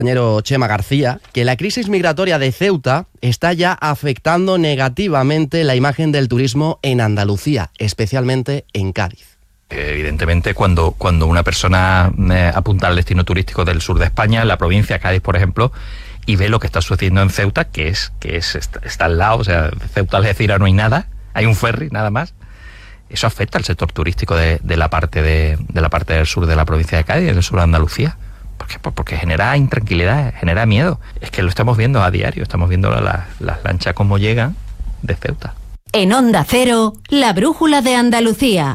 compañero Chema García, que la crisis migratoria de Ceuta está ya afectando negativamente la imagen del turismo en Andalucía, especialmente en Cádiz. Evidentemente, cuando una persona apunta al destino turístico del sur de España, en la provincia de Cádiz, por ejemplo, y ve lo que está sucediendo en Ceuta, está al lado, o sea, Ceuta, Algeciras, no hay nada, hay un ferry, nada más. Eso afecta al sector turístico de la parte del sur de la provincia de Cádiz, del sur de Andalucía. Porque genera intranquilidad, genera miedo. Es que lo estamos viendo a diario, estamos viendo las lanchas cómo llegan de Ceuta. En Onda Cero, la brújula de Andalucía.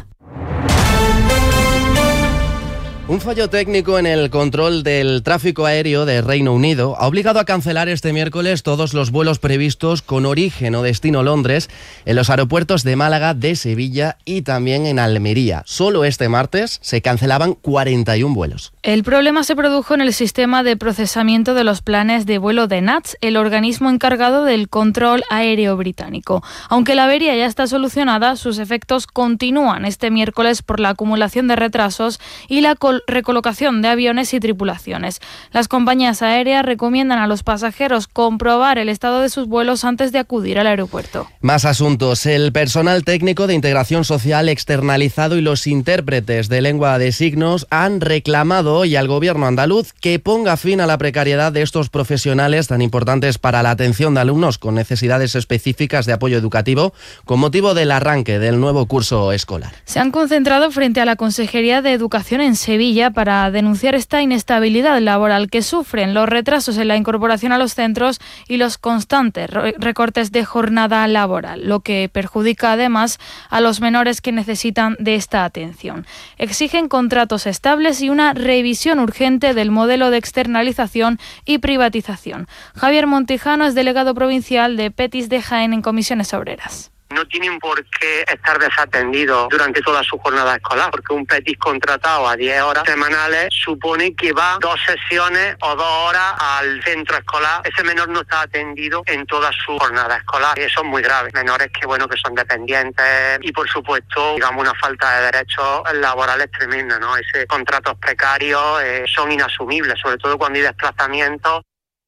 Un fallo técnico en el control del tráfico aéreo de Reino Unido ha obligado a cancelar este miércoles todos los vuelos previstos con origen o destino Londres en los aeropuertos de Málaga, de Sevilla y también en Almería. Solo este martes se cancelaban 41 vuelos. El problema se produjo en el sistema de procesamiento de los planes de vuelo de NATS, el organismo encargado del control aéreo británico. Aunque la avería ya está solucionada, sus efectos continúan este miércoles por la acumulación de retrasos y la recolocación de aviones y tripulaciones. Las compañías aéreas recomiendan a los pasajeros comprobar el estado de sus vuelos antes de acudir al aeropuerto. Más asuntos. El personal técnico de integración social externalizado y los intérpretes de lengua de signos han reclamado hoy al gobierno andaluz que ponga fin a la precariedad de estos profesionales tan importantes para la atención de alumnos con necesidades específicas de apoyo educativo con motivo del arranque del nuevo curso escolar. Se han concentrado frente a la Consejería de Educación en Sevilla para denunciar esta inestabilidad laboral que sufren, los retrasos en la incorporación a los centros y los constantes recortes de jornada laboral, lo que perjudica además a los menores que necesitan de esta atención. Exigen contratos estables y una revisión urgente del modelo de externalización y privatización. Javier Montijano es delegado provincial de Petis de Jaén en Comisiones Obreras. No tienen por qué estar desatendidos durante toda su jornada escolar, porque un PETIS contratado a 10 horas semanales supone que va 2 sesiones o 2 horas al centro escolar. Ese menor no está atendido en toda su jornada escolar. Y eso es muy grave. Menores que son dependientes y, por supuesto, una falta de derechos laborales tremenda, ¿no? Esos contratos precarios son inasumibles, sobre todo cuando hay desplazamientos.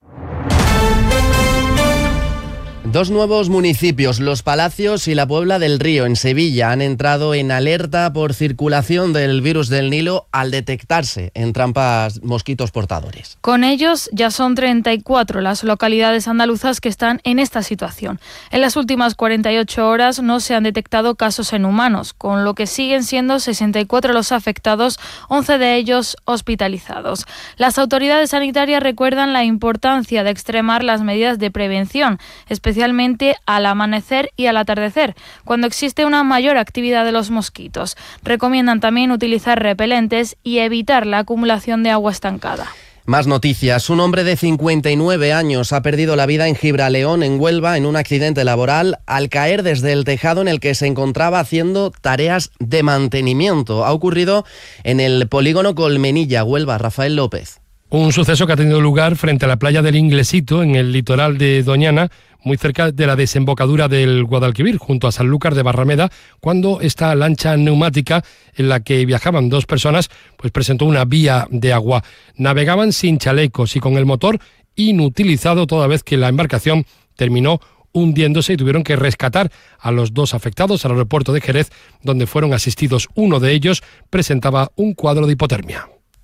2 nuevos municipios, Los Palacios y la Puebla del Río, en Sevilla, han entrado en alerta por circulación del virus del Nilo al detectarse en trampas mosquitos portadores. Con ellos ya son 34 las localidades andaluzas que están en esta situación. En las últimas 48 horas no se han detectado casos en humanos, con lo que siguen siendo 64 los afectados, 11 de ellos hospitalizados. Las autoridades sanitarias recuerdan la importancia de extremar las medidas de prevención, especialmente al amanecer y al atardecer, cuando existe una mayor actividad de los mosquitos. Recomiendan también utilizar repelentes y evitar la acumulación de agua estancada. Más noticias. Un hombre de 59 años ha perdido la vida en Gibraleón, en Huelva, en un accidente laboral al caer desde el tejado en el que se encontraba haciendo tareas de mantenimiento. Ha ocurrido en el polígono Colmenilla, Huelva. Rafael López. Un suceso que ha tenido lugar frente a la playa del Inglesito, en el litoral de Doñana, muy cerca de la desembocadura del Guadalquivir, junto a Sanlúcar de Barrameda, cuando esta lancha neumática en la que viajaban 2 personas pues presentó una vía de agua. Navegaban sin chalecos y con el motor inutilizado, toda vez que la embarcación terminó hundiéndose y tuvieron que rescatar a los 2 afectados al aeropuerto de Jerez, donde fueron asistidos. Uno de ellos presentaba un cuadro de hipotermia.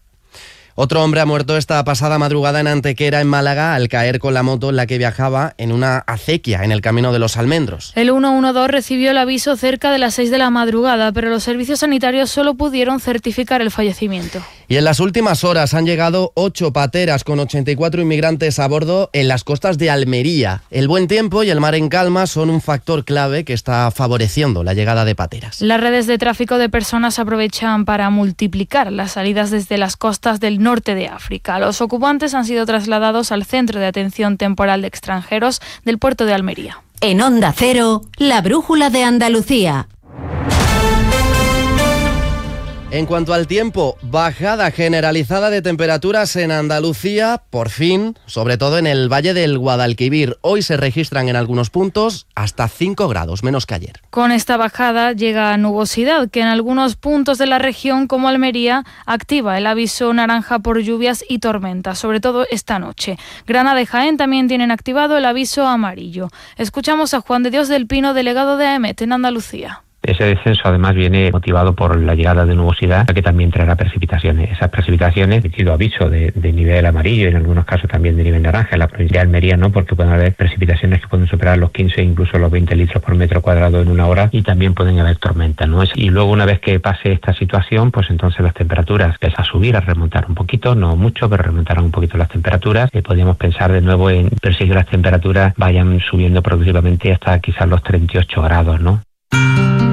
Otro hombre ha muerto esta pasada madrugada en Antequera, en Málaga, al caer con la moto en la que viajaba en una acequia en el Camino de los Almendros. El 112 recibió el aviso cerca de las 6 de la madrugada, pero los servicios sanitarios solo pudieron certificar el fallecimiento. Y en las últimas horas han llegado 8 pateras con 84 inmigrantes a bordo en las costas de Almería. El buen tiempo y el mar en calma son un factor clave que está favoreciendo la llegada de pateras. Las redes de tráfico de personas aprovechan para multiplicar las salidas desde las costas del norte de África. Los ocupantes han sido trasladados al Centro de Atención Temporal de Extranjeros del puerto de Almería. En Onda Cero, la brújula de Andalucía. En cuanto al tiempo, bajada generalizada de temperaturas en Andalucía, por fin, sobre todo en el valle del Guadalquivir. Hoy se registran en algunos puntos hasta 5 grados menos que ayer. Con esta bajada llega nubosidad, que en algunos puntos de la región, como Almería, activa el aviso naranja por lluvias y tormentas, sobre todo esta noche. Granada y Jaén también tienen activado el aviso amarillo. Escuchamos a Juan de Dios del Pino, delegado de AEMET en Andalucía. Ese descenso además viene motivado por la llegada de nubosidad, que también traerá precipitaciones. Esas precipitaciones, emitido aviso de nivel amarillo y en algunos casos también de nivel naranja en la provincia de Almería, ¿no? Porque pueden haber precipitaciones que pueden superar los 15 e incluso los 20 litros por metro cuadrado en una hora, y también pueden haber tormentas, ¿no? Y luego, una vez que pase esta situación, pues entonces las temperaturas empiezan a subir, a remontar un poquito, no mucho, pero remontarán un poquito las temperaturas. Podríamos pensar de nuevo en perseguir las temperaturas vayan subiendo progresivamente hasta quizás los 38 grados, ¿no?